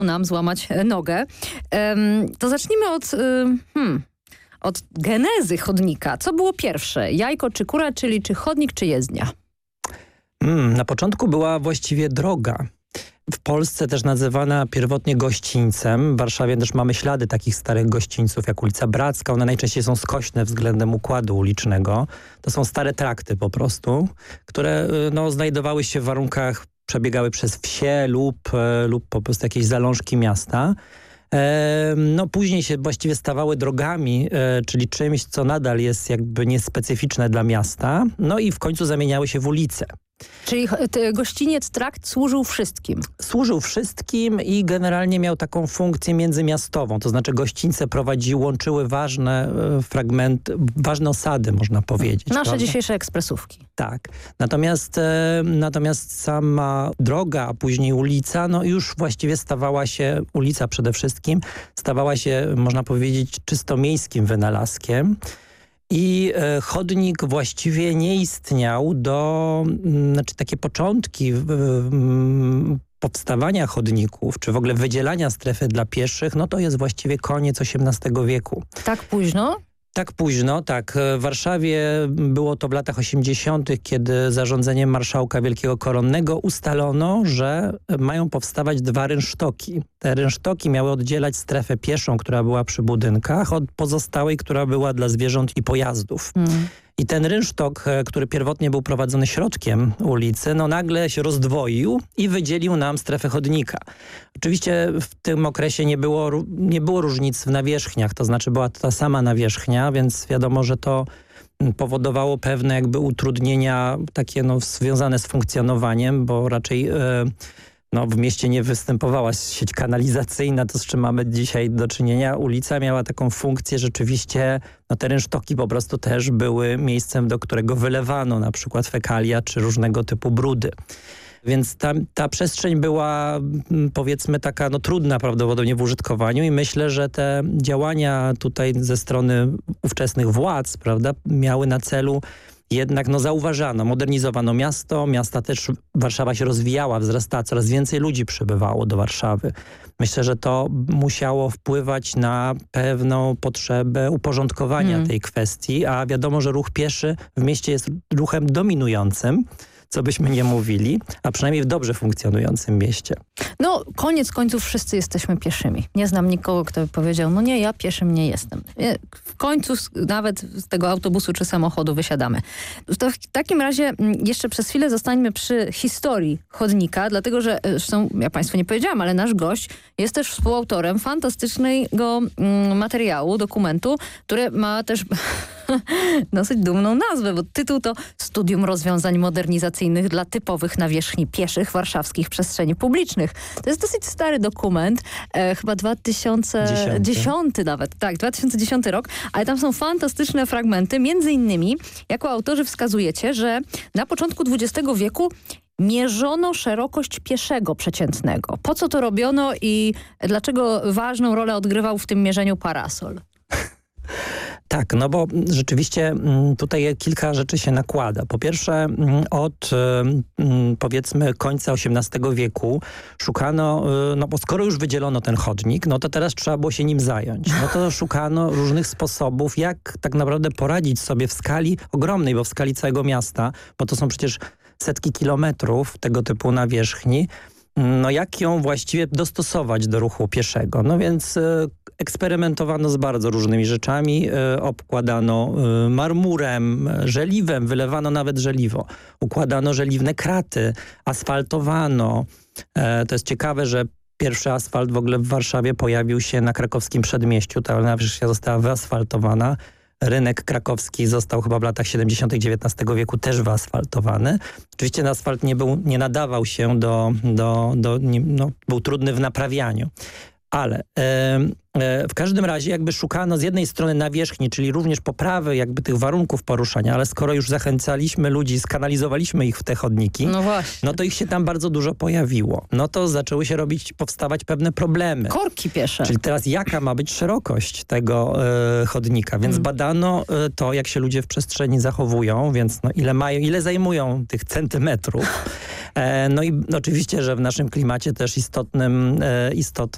nam złamać nogę. To zacznijmy od genezy chodnika. Co było pierwsze? Jajko czy kura, czyli czy chodnik, czy jezdnia? Na początku była właściwie droga. W Polsce też nazywana pierwotnie gościńcem. W Warszawie też mamy ślady takich starych gościńców, jak ulica Bracka. One najczęściej są skośne względem układu ulicznego. To są stare trakty po prostu, które znajdowały się w warunkach, przebiegały przez wsie lub po prostu jakieś zalążki miasta. Później się właściwie stawały drogami, czyli czymś, co nadal jest jakby niespecyficzne dla miasta. No i w końcu zamieniały się w ulice. Czyli gościniec, trakt służył wszystkim? Służył wszystkim i generalnie miał taką funkcję międzymiastową. To znaczy gościńce łączyły ważne fragmenty, ważne osady, można powiedzieć. Nasze prawda? dzisiejsze ekspresówki. Tak. Natomiast sama droga, a później ulica, już właściwie stawała się, ulica przede wszystkim, stawała się, można powiedzieć, czysto miejskim wynalazkiem. I chodnik właściwie nie istniał takie początki powstawania chodników, czy w ogóle wydzielania strefy dla pieszych, to jest właściwie koniec XVIII wieku. Tak późno? Tak późno, tak. W Warszawie było to w latach 80., kiedy zarządzeniem marszałka Wielkiego Koronnego ustalono, że mają powstawać 2 rynsztoki. Te rynsztoki miały oddzielać strefę pieszą, która była przy budynkach, od pozostałej, która była dla zwierząt i pojazdów. I ten rynsztok, który pierwotnie był prowadzony środkiem ulicy, nagle się rozdwoił i wydzielił nam strefę chodnika. Oczywiście w tym okresie nie było różnic w nawierzchniach, to znaczy była to ta sama nawierzchnia, więc wiadomo, że to powodowało pewne jakby utrudnienia takie związane z funkcjonowaniem, bo raczej w mieście nie występowała sieć kanalizacyjna, to z czym mamy dzisiaj do czynienia. Ulica miała taką funkcję rzeczywiście, te rynsztoki po prostu też były miejscem, do którego wylewano na przykład fekalia czy różnego typu brudy. Więc ta przestrzeń była, powiedzmy, taka trudna prawdopodobnie w użytkowaniu i myślę, że te działania tutaj ze strony ówczesnych władz, prawda, miały na celu jednak zauważano, modernizowano miasta też, Warszawa się rozwijała, wzrastała, coraz więcej ludzi przybywało do Warszawy. Myślę, że to musiało wpływać na pewną potrzebę uporządkowania tej kwestii, a wiadomo, że ruch pieszy w mieście jest ruchem dominującym, co byśmy nie mówili, a przynajmniej w dobrze funkcjonującym mieście. Koniec końców wszyscy jesteśmy pieszymi. Nie znam nikogo, kto by powiedział, nie, ja pieszym nie jestem. W końcu nawet z tego autobusu czy samochodu wysiadamy. To w takim razie jeszcze przez chwilę zostańmy przy historii chodnika, dlatego że, zresztą ja Państwu nie powiedziałam, ale nasz gość jest też współautorem fantastycznego materiału, dokumentu, który ma też dosyć dumną nazwę, bo tytuł to Studium rozwiązań modernizacyjnych dla typowych nawierzchni pieszych warszawskich przestrzeni publicznych. To jest dosyć stary dokument, chyba 2010 nawet, tak, 2010 rok, ale tam są fantastyczne fragmenty, między innymi jako autorzy wskazujecie, że na początku XX wieku mierzono szerokość pieszego przeciętnego. Po co to robiono i dlaczego ważną rolę odgrywał w tym mierzeniu parasol? Tak, bo rzeczywiście tutaj kilka rzeczy się nakłada. Po pierwsze od powiedzmy końca XVIII wieku szukano, bo skoro już wydzielono ten chodnik, to teraz trzeba było się nim zająć. To szukano różnych sposobów, jak tak naprawdę poradzić sobie w skali ogromnej, bo w skali całego miasta, bo to są przecież setki kilometrów tego typu nawierzchni, jak ją właściwie dostosować do ruchu pieszego. Więc eksperymentowano z bardzo różnymi rzeczami, obkładano marmurem, żeliwem, wylewano nawet żeliwo, układano żeliwne kraty, asfaltowano. To jest ciekawe, że pierwszy asfalt w ogóle w Warszawie pojawił się na krakowskim przedmieściu, ta nawierzchnia została wyasfaltowana. Rynek krakowski został chyba w latach 70. XIX wieku też wyasfaltowany. Oczywiście ten asfalt nie nadawał się był trudny w naprawianiu. Ale w każdym razie jakby szukano z jednej strony nawierzchni, czyli również poprawy jakby tych warunków poruszania, ale skoro już zachęcaliśmy ludzi, skanalizowaliśmy ich w te chodniki, to ich się tam bardzo dużo pojawiło. To zaczęły się powstawać pewne problemy. Korki piesze. Czyli teraz jaka ma być szerokość tego chodnika, więc badano to, jak się ludzie w przestrzeni zachowują, więc ile zajmują tych centymetrów. I oczywiście, że w naszym klimacie też istotną